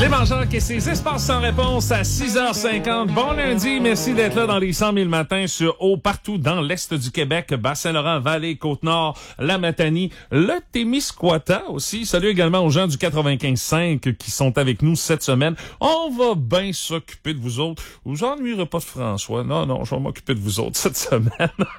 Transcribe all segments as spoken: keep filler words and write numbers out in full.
Clément Jacques et ses espaces sans réponse à six heures cinquante. Bon lundi, merci d'être là dans les cent mille matins sur haut partout dans l'Est du Québec, Bas-Saint-Laurent, Vallée, Côte-Nord, la Matanie, le Témiscouata aussi. Salut également aux gens du quatre-vingt-quinze cinq qui sont avec nous cette semaine. On va bien s'occuper de vous autres. Vous ennuierez pas de François. Non, non, je vais m'occuper de vous autres cette semaine.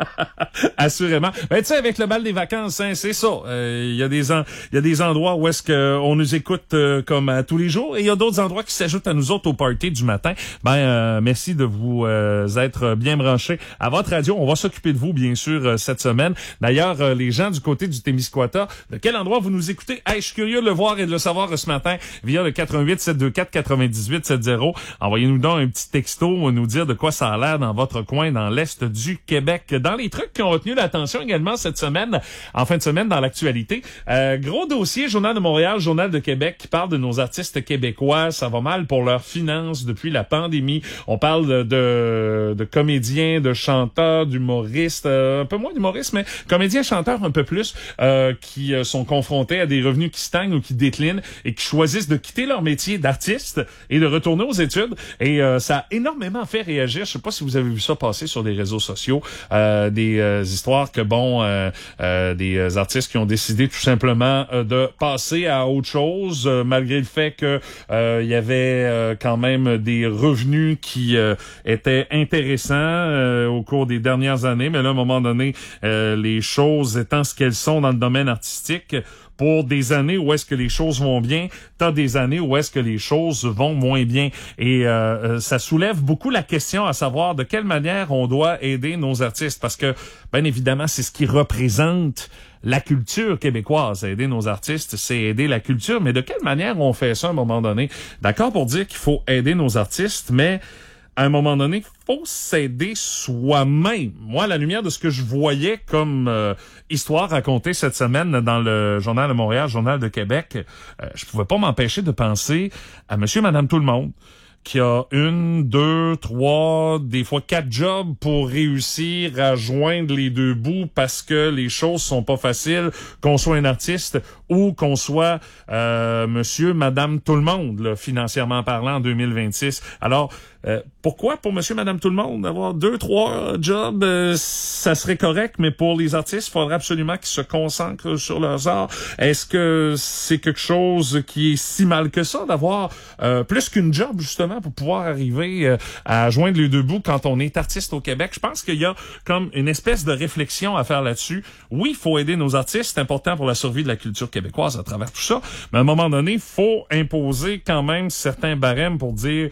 Assurément. Ben, tu sais, avec le bal des vacances, hein, c'est ça. Il euh, y a des en... il y a des endroits où est-ce qu'on nous écoute euh, comme à tous les jours et il y a d'autres endroits qui s'ajoutent à nous autres au party du matin. Ben, euh, merci de vous euh, être bien branchés à votre radio. On va s'occuper de vous, bien sûr, euh, cette semaine. D'ailleurs, euh, les gens du côté du Témiscouata, de quel endroit vous nous écoutez? Hey, je suis curieux de le voir et de le savoir ce matin via le quatre un huit sept deux quatre quatre-vingt-dix-huit soixante. Envoyez-nous donc un petit texto, nous dire de quoi ça a l'air dans votre coin, dans l'Est du Québec. Dans les trucs qui ont retenu l'attention également cette semaine, en fin de semaine, dans l'actualité, euh, gros dossier, Journal de Montréal, Journal de Québec, qui parle de nos artistes québécois. Ça va mal pour leurs finances depuis la pandémie. On parle de, de, de comédiens, de chanteurs, d'humoristes, euh, un peu moins d'humoristes, mais comédiens, chanteurs un peu plus, euh, qui euh, sont confrontés à des revenus qui stagnent ou qui déclinent et qui choisissent de quitter leur métier d'artiste et de retourner aux études. Et euh, ça a énormément fait réagir. Je sais pas si vous avez vu ça passer sur les réseaux sociaux, euh, des euh, histoires que, bon, euh, euh, des artistes qui ont décidé tout simplement euh, de passer à autre chose, euh, malgré le fait que euh, il y avait euh, quand même des revenus qui euh, étaient intéressants euh, au cours des dernières années. Mais là, à un moment donné, euh, les choses étant ce qu'elles sont dans le domaine artistique, pour des années où est-ce que les choses vont bien, t'as des années où est-ce que les choses vont moins bien. Et euh, ça soulève beaucoup la question à savoir de quelle manière on doit aider nos artistes. Parce que, bien évidemment, c'est ce qui représente la culture québécoise. Aider nos artistes, c'est aider la culture. Mais de quelle manière on fait ça à un moment donné? D'accord pour dire qu'il faut aider nos artistes, mais à un moment donné, faut s'aider soi-même. Moi, à la lumière de ce que je voyais comme euh, histoire racontée cette semaine dans le Journal de Montréal, Journal de Québec, euh, je pouvais pas m'empêcher de penser à Monsieur, Madame, tout le monde, qui a une, deux, trois, des fois quatre jobs pour réussir à joindre les deux bouts parce que les choses sont pas faciles, qu'on soit un artiste ou qu'on soit euh, monsieur, madame, tout le monde, là, financièrement parlant, en deux mille vingt-six. Alors, euh, pourquoi pour monsieur, madame, tout le monde, avoir deux, trois jobs, euh, ça serait correct, mais pour les artistes, il faudrait absolument qu'ils se concentrent sur leurs arts. Est-ce que c'est quelque chose qui est si mal que ça, d'avoir euh, plus qu'une job, justement, pour pouvoir arriver euh, à joindre les deux bouts quand on est artiste au Québec? Je pense qu'il y a comme une espèce de réflexion à faire là-dessus. Oui, il faut aider nos artistes, c'est important pour la survie de la culture québécoise à travers tout ça, mais à un moment donné, il faut imposer quand même certains barèmes pour dire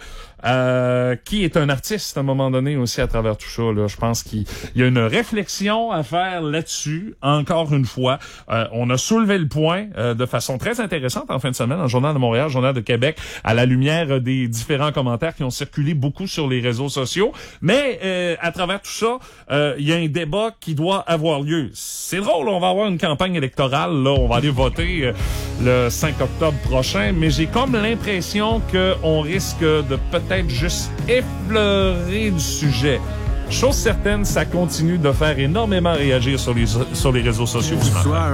euh, qui est un artiste à un moment donné aussi à travers tout ça. Là. Je pense qu'il y a une réflexion à faire là-dessus, encore une fois. Euh, on a soulevé le point euh, de façon très intéressante en fin de semaine, dans le Journal de Montréal, Journal de Québec, à la lumière des différents commentaires qui ont circulé beaucoup sur les réseaux sociaux. Mais euh, à travers tout ça, euh, il y a un débat qui doit avoir lieu. C'est drôle, on va avoir une campagne électorale, là, on va aller voter euh, le cinq octobre prochain, mais j'ai comme l'impression qu'on risque de peut-être juste effleurer du sujet. Chose certaine, ça continue de faire énormément réagir sur les, sur les réseaux sociaux.